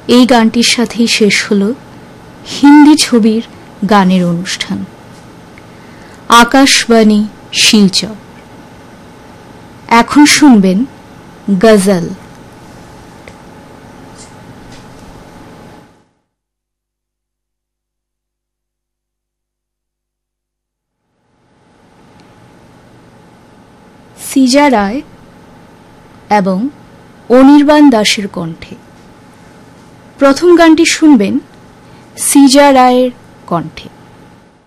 এই গানটির সাথেই শেষ হলো হিন্দি ছবির গানের অনুষ্ঠান। আকাশবাণী শিলচর। এখন শুনবেন গজল। সিজা রায় এবং অনির্বাণ দাসের কণ্ঠে। প্রথম গানটি শুনবেন সিজা রায়ের কণ্ঠে।